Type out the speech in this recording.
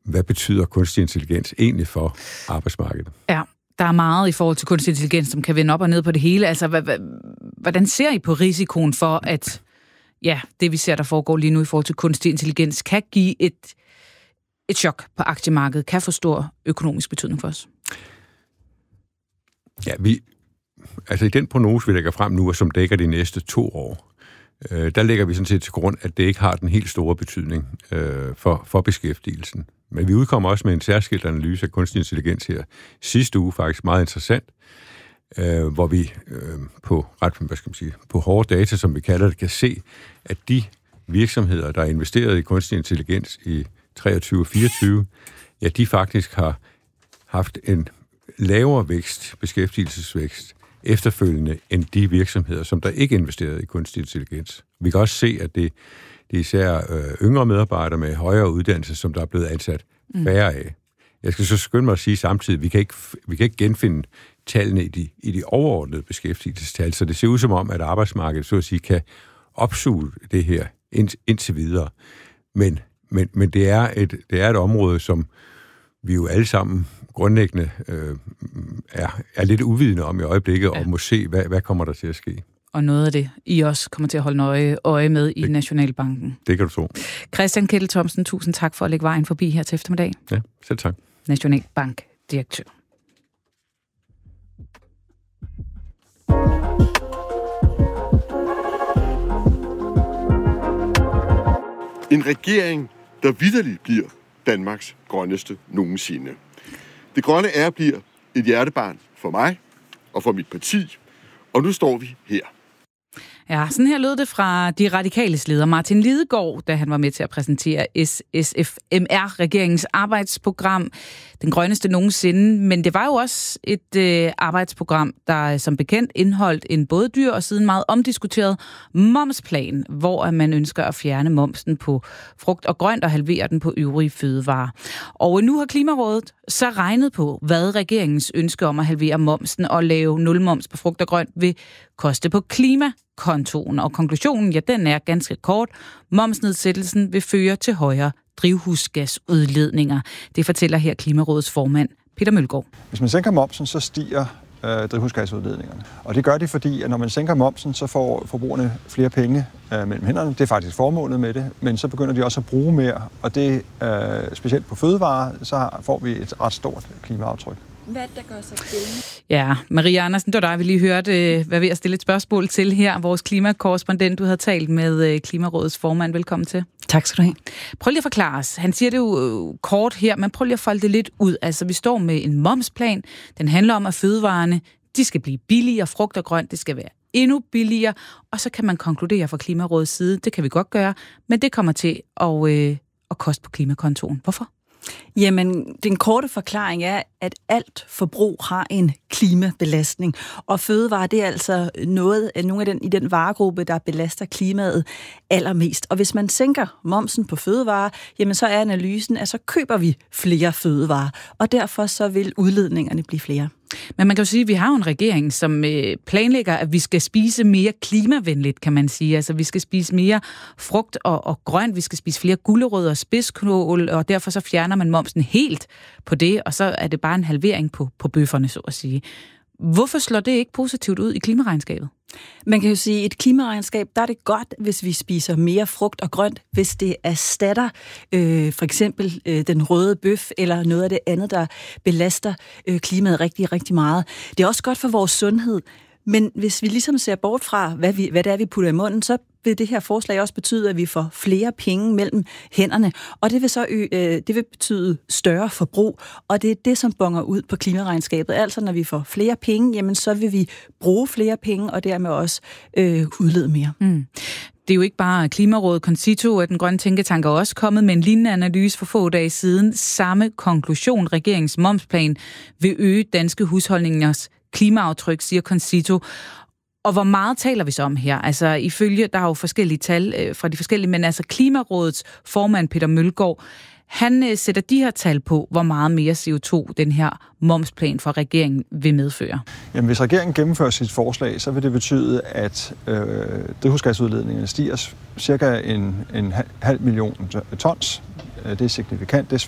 hvad betyder kunstig intelligens egentlig for arbejdsmarkedet? Ja, der er meget i forhold til kunstig intelligens, som kan vende op og ned på det hele. Altså, hvordan ser I på risikoen for, at det vi ser, der foregår lige nu i forhold til kunstig intelligens, kan give et chok på aktiemarkedet, kan få stor økonomisk betydning for os? Ja, i den prognose, vi lægger frem nu, og som dækker de næste 2 år, der lægger vi sådan set til grund, at det ikke har den helt store betydning for beskæftigelsen. Men vi udkommer også med en særskilt analyse af kunstig intelligens her sidste uge, faktisk meget interessant, hvor vi på hårde data, som vi kalder det, kan se, at de virksomheder, der er investeret i kunstig intelligens i 23 og 24, ja, de faktisk har haft en lavere beskæftigelsesvækst efterfølgende end de virksomheder, som der ikke investerede i kunstig intelligens. Vi kan også se, at det er især yngre medarbejdere med højere uddannelse, som der er blevet ansat færre af. Jeg skal så skynde mig at sige samtidig, vi kan ikke genfinde tallene i de overordnede beskæftigelsestal, så det ser ud som om, at arbejdsmarkedet så at sige kan opsuge det her indtil videre. Men det er et område, som vi jo alle sammen grundlæggende er lidt uvidende om i øjeblikket, og må se, hvad kommer der til at ske. Og noget af det, I også kommer til at holde øje med i Nationalbanken. Det kan du tro. Christian Kettel Thomsen, tusind tak for at lægge vejen forbi her til eftermiddag. Ja, selv tak. Nationalbankdirektør. En regering, der vitterligt bliver Danmarks grønneste nogensinde. Det grønne R bliver et hjertebarn for mig og for mit parti, og nu står vi her. Ja, sådan her lød det fra de radikales leder Martin Lidegaard, da han var med til at præsentere SFMR-regeringens arbejdsprogram, den grønneste nogensinde. Men det var jo også et arbejdsprogram, der som bekendt indeholdt en både dyr og siden meget omdiskuteret momsplan, hvor man ønsker at fjerne momsen på frugt og grønt og halvere den på øvrige fødevarer. Og nu har Klimarådet så regnet på, hvad regeringens ønske om at halvere momsen og lave nulmoms på frugt og grønt vil koste på klimakontoen. Og konklusionen, ja, den er ganske kort. Momsnedsættelsen vil føre til højere drivhusgasudledninger. Det fortæller her Klimarådets formand Peter Mølgaard. Hvis man sænker momsen, så stiger drivhusgasudledningerne. Og det gør de, fordi at når man sænker momsen, så får forbrugerne flere penge mellem hænderne. Det er faktisk formålet med det, men så begynder de også at bruge mere. Og det specielt på fødevarer, så får vi et ret stort klimaaftryk. Hvad der gør sig gældende? Ja, Maria Andersen, det var dig, vi lige hørte, hvad ved at stille et spørgsmål til her. Vores klimakorrespondent, du havde talt med Klimarådets formand. Velkommen til. Tak skal du have. Prøv lige at forklare os. Han siger det jo kort her, men prøv lige at folde det lidt ud. Altså, vi står med en momsplan. Den handler om, at fødevarene, de skal blive billigere. Frugt og grønt, det skal være endnu billigere. Og så kan man konkludere fra Klimarådets side, det kan vi godt gøre, men det kommer til at koste på klimakontoen. Hvorfor? Jamen, den korte forklaring er, at alt forbrug har en klimabelastning, og fødevarer, det er altså nogle af i den varegruppe, der belaster klimaet allermest. Og hvis man sænker momsen på fødevarer, jamen så er analysen, at så køber vi flere fødevarer, og derfor så vil udledningerne blive flere. Men man kan jo sige, at vi har jo en regering, som planlægger, at vi skal spise mere klimavenligt, kan man sige. Altså, vi skal spise mere frugt og grønt, vi skal spise flere gulerødder og spidskål, og derfor så fjerner man momsen helt på det, og så er det bare en halvering på bøfferne, så at sige. Hvorfor slår det ikke positivt ud i klimaregnskabet? Man kan jo sige, at i et klimaregnskab, der er det godt, hvis vi spiser mere frugt og grønt, hvis det erstatter for eksempel den røde bøf eller noget af det andet, der belaster klimaet rigtig, rigtig meget. Det er også godt for vores sundhed, men hvis vi ligesom ser bort fra, hvad det er, vi putter i munden, så vil det her forslag også betyde, at vi får flere penge mellem hænderne, og det vil så det vil betyde større forbrug, og det er det, som bonger ud på klimaregnskabet. Altså, når vi får flere penge, jamen så vil vi bruge flere penge, og dermed også udlede mere. Det er jo ikke bare Klimarådet, Concito og den grønne tænketank er også kommet med en lignende analyse for få dage siden. Samme konklusion, regeringens momsplan vil øge danske husholdningers klimaaftryk, siger Concito. Og hvor meget taler vi så om her? Altså ifølge, der er jo forskellige tal fra de forskellige, men altså Klimarådets formand Peter Mølgaard, han sætter de her tal på, hvor meget mere CO2 den her momsplan for regeringen vil medføre. Jamen, hvis regeringen gennemfører sit forslag, så vil det betyde, at drivhusgasudledningerne stiger cirka en halv million tons. Det er signifikant. Det